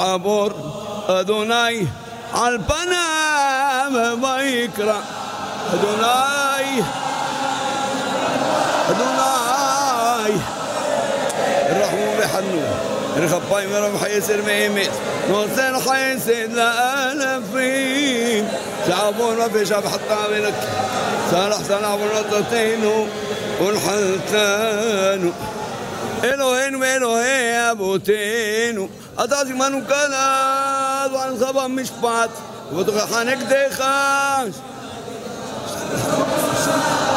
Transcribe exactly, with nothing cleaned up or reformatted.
עבור אדוני על פניו ויקרא אדוני אדוני רחום וחנון רחפיים ורב חסר מאמת נותן חסד לאלפים שעבור ופשע וחטא ולק סלח סלח ולטתנו ולחלתנו אלוהינו ואלוהי אבותינו אתה זימנו כלה וענך במשפט ובתוכך נגדך